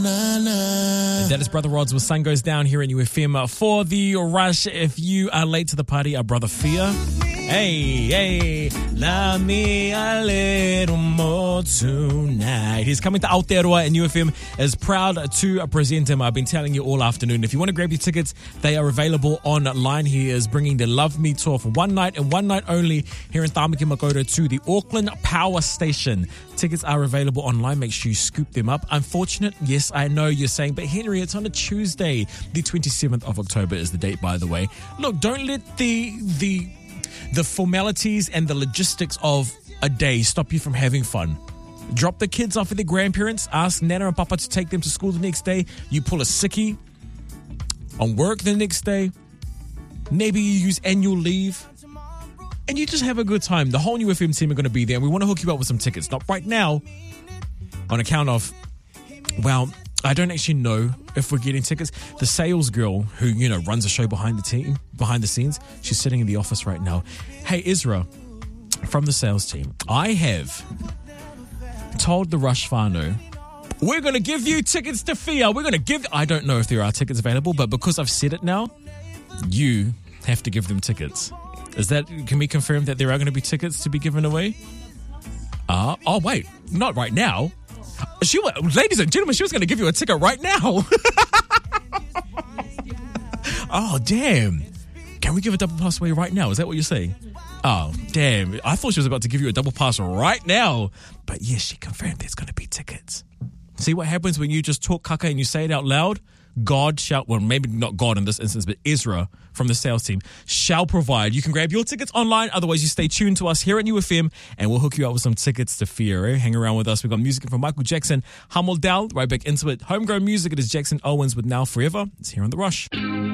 That is Brother Rods with Sun Goes Down here in UFM for the Rush. If you are late to the party, our brother Fear. Hey, love me a little more tonight. He's coming to Aotearoa, and UFM is proud to present him. I've been telling you all afternoon. If you want to grab your tickets, they are available online. He is bringing the Love Me tour for one night and one night only here in Tāmaki Makaurau to the Auckland Power Station. Tickets are available online. Make sure you scoop them up. Unfortunate, yes, I know you're saying, but Henry, it's on a Tuesday. The 27th of October is the date, by the way. Look, don't let the formalities and the logistics of a day stop you from having fun. Drop the kids off at their grandparents. Ask Nana and Papa to take them to school the next day. You pull a sickie on work the next day. Maybe you use annual leave. And you just have a good time. The whole new FM team are going to be there. And we want to hook you up with some tickets. Not right now. On account of, well, I don't actually know if we're getting tickets. The sales girl who, runs the show behind the scenes, she's sitting in the office right now. Hey, Ezra, from the sales team, I have told the Rush whānau, we're going to give you tickets to Fia. I don't know if there are tickets available, but because I've said it now, you have to give them tickets. Can we confirm that there are going to be tickets to be given away? Oh, wait, not right now. Ladies and gentlemen, she was going to give you a ticket right now. Oh, damn. Can we give a double pass away right now? Is that what you're saying? Oh, damn. I thought she was about to give you a double pass right now. But yes, she confirmed there's going to be tickets. See what happens when you just talk kaka and you say it out loud? God shall, well, maybe not God in this instance, but Ezra from the sales team shall provide. You can grab your tickets online. Otherwise, you stay tuned to us here at UFM and we'll hook you up with some tickets to Fear. Eh? Hang around with us. We've got music from Michael Jackson, Hummel Dell, right back into it. Homegrown music. It is Jackson Owens with Now Forever. It's here on The Rush.